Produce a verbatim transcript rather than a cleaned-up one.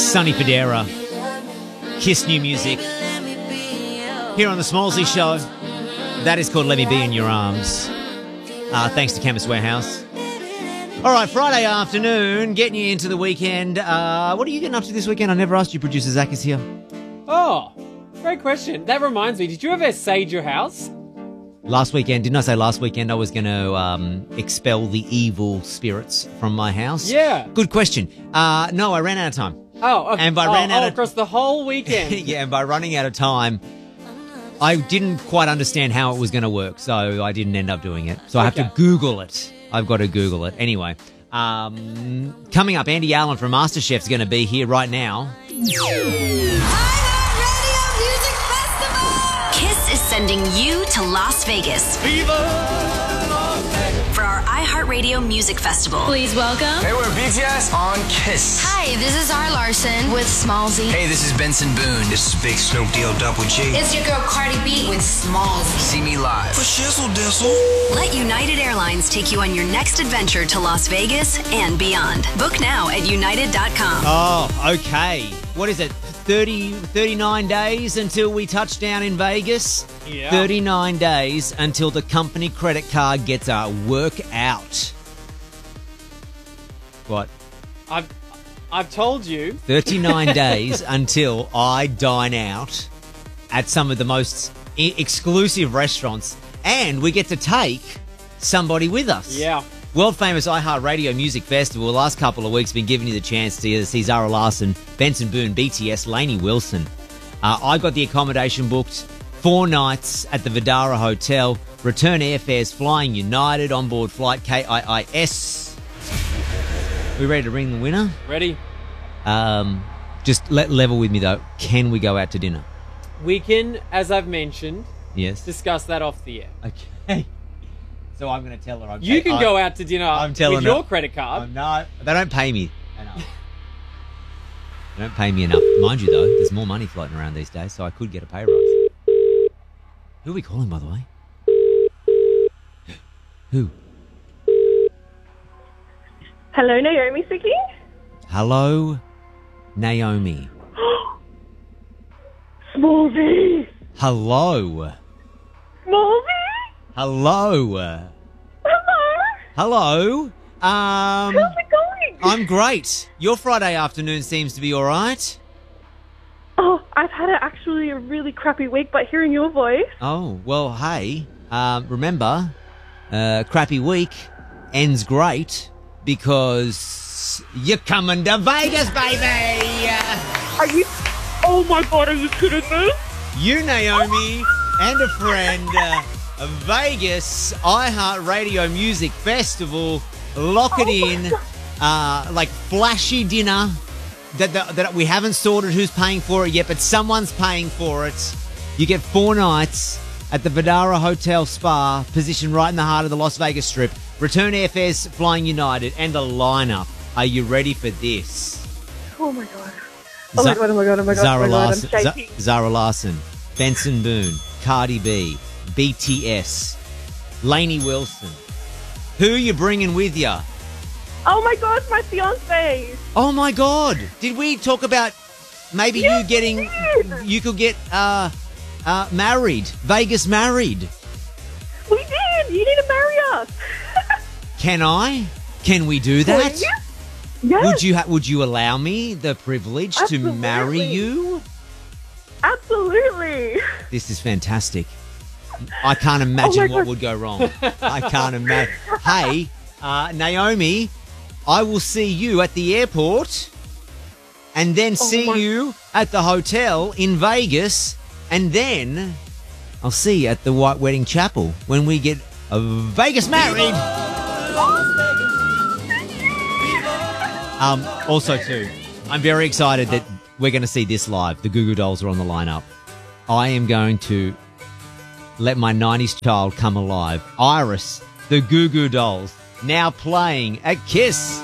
Sonny Fodera, Kiss New Music, here on the Smallsy Show. That is called Let Me Be in Your Arms. Uh, thanks to Chemist Warehouse. All right, Friday afternoon, getting you into the weekend. Uh, what are you getting up to this weekend? I never asked you. Producer Zach is here. Oh, great question. That reminds me, did you ever sage your house? Last weekend, didn't I say last weekend I was going to um, expel the evil spirits from my house? Yeah. Good question. Uh, no, I ran out of time. Oh, okay. And by oh, ran out oh, of- across the whole weekend. Yeah, and by running out of time, I didn't quite understand how it was going to work, so I didn't end up doing it. So I have Okay. to Google it. I've got to Google it. Anyway, um, coming up, Andy Allen from MasterChef is going to be here right now. Kiss is sending you to Las Vegas for our iHeartRadio Music Festival. Please welcome. Hey, we're B T S on Kiss. Hi, this is Zara Larson with Smallsy. Hey, this is Benson Boone. This is Big Snoop Deal Double G. It's your girl Cardi B with Smallsy. See me live. For shizzle dizzle. Let United Airlines take you on your next adventure to Las Vegas and beyond. Book now at united dot com. Oh, okay. What is it? thirty, thirty-nine days until we touch down in Vegas? Yeah. thirty-nine days until the company credit card gets our work out. What? I've, I've told you. thirty-nine days until I dine out at some of the most I- exclusive restaurants, and we get to take somebody with us. Yeah. World famous iHeartRadio Music Festival. The last couple of weeks been giving you the chance to either see Zara Larson, Benson Boone, B T S, Lainey Wilson. Uh, I got the accommodation booked. Four nights at the Vidara Hotel. Return airfares flying United. Onboard flight K I I S. We ready to ring the winner? Ready? Um, just let level with me though. Can we go out to dinner? We can, as I've mentioned, Yes. discuss that off the air. Okay. So I'm going to tell her. I'm You can I'm, go out to dinner I'm telling with her- your credit card. I'm not. They don't pay me enough. They don't pay me enough. Mind you, though, there's more money floating around these days, so I could get a pay rise. Who are we calling, by the way? Who? Hello, Naomi speaking. Hello, Naomi. Smallsy. Hello. Smallsy. Hello. Hello. Hello. Um, How's it going? I'm great. Your Friday afternoon seems to be all right. Oh, I've had a, actually a really crappy week, but hearing your voice. Oh, well, hey, um, remember, uh, crappy week ends great because you're coming to Vegas, baby! Are you? Oh my God, are you kidding me? You, Naomi, and a friend, uh, Vegas iHeartRadio Music Festival. Lock it Oh my in. God. Uh, like flashy dinner that, that that we haven't sorted who's paying for it yet, but someone's paying for it. You get four nights at the Vidara Hotel Spa, positioned right in the heart of the Las Vegas Strip. Return airfares flying United, and the lineup. Are you ready for this? Oh my God. Oh my Za- God, oh my God, oh my God, Zara oh my God, I'm Larson, Za- shaking. Zara Larson, Benson Boone, Cardi B, B T S, Lainey Wilson. Who are you bringing with you? Oh my God, my fiance. Oh my God! Did we talk about maybe Yes, you getting we did. you could get uh uh married, Vegas married? We did. You need to marry us. Can I? Can we do that? Please? Yes. Would you ha- would you allow me the privilege to Absolutely. marry you? Absolutely. This is fantastic. I can't imagine Oh my what God. would go wrong. I can't imagine. Hey, uh, Naomi, I will see you at the airport and then see my- you at the hotel in Vegas, and then I'll see you at the White Wedding Chapel when we get uh, Vegas married. Um, also, too, I'm very excited that we're going to see this live. The Goo Goo Dolls are on the lineup. I am going to let my nineties child come alive. Iris, the Goo Goo Dolls, now playing at Kiss.